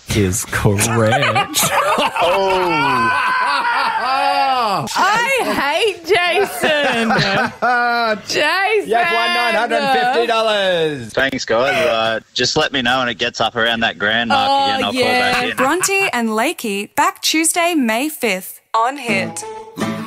is correct. I hate Jason. Jason. You've won $950. Thanks, guys. Just let me know when it gets up around that grand mark again. I'll call back in. Bronte and Lakey back Tuesday, May 5th on Hit.